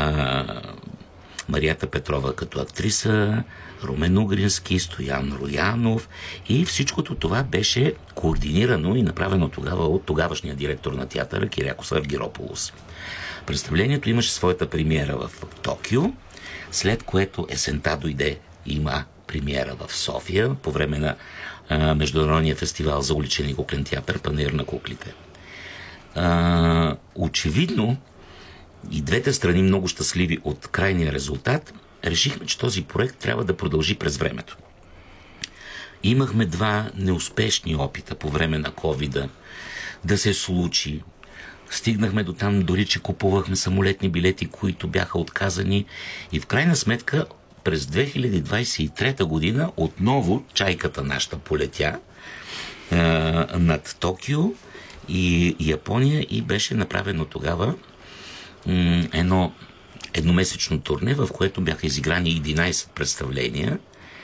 Марията Петрова като актриса, Румен Угрински, Стоян Роянов, и всичкото това беше координирано и направено тогава от тогавашния директор на театъра Кирякос Аргирополос. Представлението имаше своята премиера в Токио, след което есента дойде, има премиера в София по време на Международния фестивал за уличен и куклен театър "Панаир на куклите". Очевидно, и двете страни много щастливи от крайния резултат, решихме, че този проект трябва да продължи през времето. Имахме 2 неуспешни опита по време на ковида да се случи. Стигнахме до там дори, че купувахме самолетни билети, които бяха отказани, и в крайна сметка през 2023 година отново чайката нашата полетя над Токио и Япония, и беше направено тогава едно едномесечно турне, в което бяха изиграни 11 представления,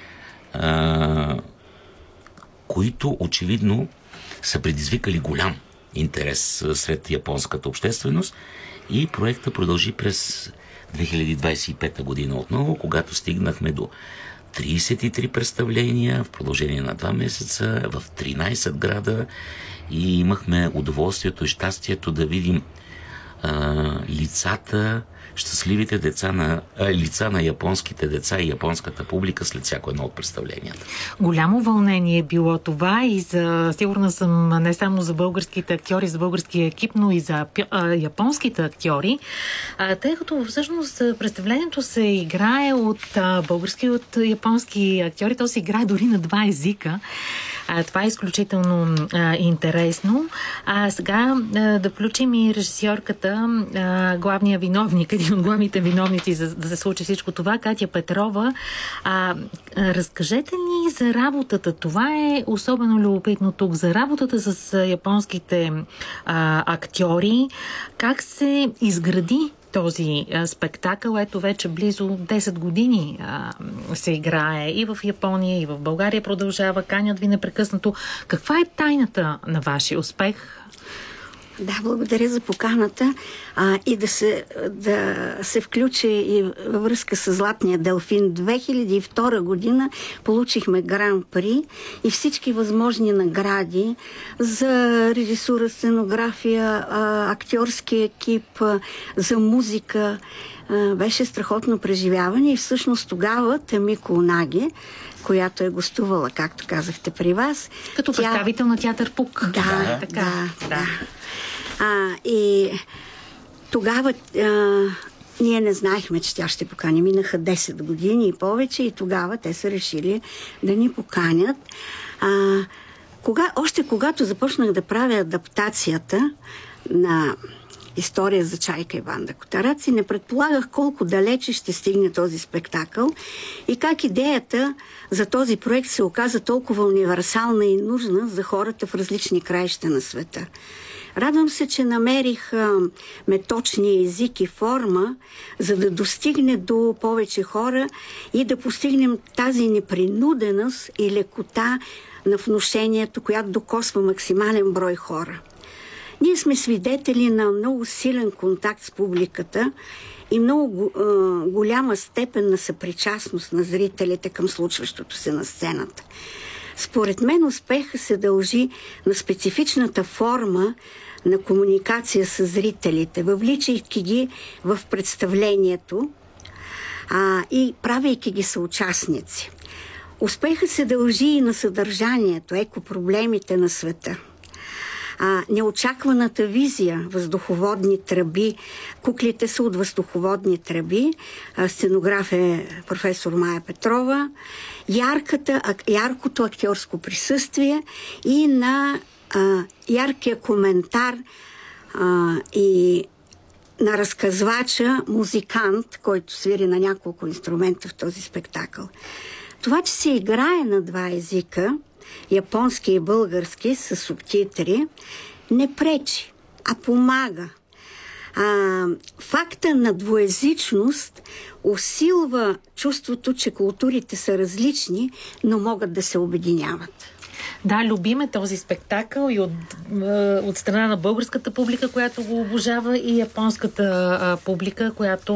които очевидно са предизвикали голям интерес сред японската общественост, и проекта продължи през 2025 година отново, когато стигнахме до 33 представления в продължение на 2 месеца в 13 града, и имахме удоволствието и щастието да видим лицата, щастливите лица на японските деца и японската публика след всяко едно от представленията. Голямо вълнение е било това и сигурна съм, не само за българските актьори, за българския екип, но и за японските актьори, тъй като всъщност представлението се играе от български и от японски актьори. То се играе дори на 2 езика. Това е изключително интересно. Сега да включим и режисьорката, главния виновник, един от главните виновници за да се случи всичко това, Катя Петрова. Разкажете ни за работата. Това е особено любопитно тук. За работата с японските актьори. Как се изгради този спектакъл? Ето вече близо 10 години се играе и в Япония, и в България продължава. Канят ви непрекъснато. Каква е тайната на вашия успех? Да, благодаря за поканата. И да се включи и във връзка с Златния делфин. 2002 година получихме Гран-при и всички възможни награди за режисура, сценография, актьорски екип, за музика. Беше страхотно преживяване и всъщност тогава Тамико Унаги, която е гостувала, както казахте, при вас. Като представител на театър ПУК. Да. И тогава ние не знаехме, че тя ще покани. Минаха 10 години и повече, и тогава те са решили да ни поканят. Още когато започнах да правя адаптацията на История за Чайка и Ванда Котараци, не предполагах колко далече ще стигне този спектакъл и как идеята за този проект се оказа толкова универсална и нужна за хората в различни краища на света. Радвам се, че намерих меточния език и форма, за да достигне до повече хора и да постигнем тази непринуденост и лекота на внушението, която докосва максимален брой хора. Ние сме свидетели на много силен контакт с публиката и много голяма степен на съпричастност на зрителите към случващото се на сцената. Според мен успеха се дължи на специфичната форма на комуникация с зрителите, въвличайки ги в представлението и правейки ги съучастници. Успеха се дължи и на съдържанието, екопроблемите на света. Неочакваната визия, въздуховодни тръби. Куклите са от въздуховодни тръби. Сценограф е професор Мая Петрова. Яркото актьорско присъствие и на яркия коментар и на разказвача, музикант, който свири на няколко инструмента в този спектакъл. Това, че се играе на 2 езика, японски и български, с субтитри, не пречи, а помага. Факта на двуезичност усилва чувството, че културите са различни, но могат да се обединяват. Да, любиме този спектакъл и от страна на българската публика, която го обожава, и японската публика, която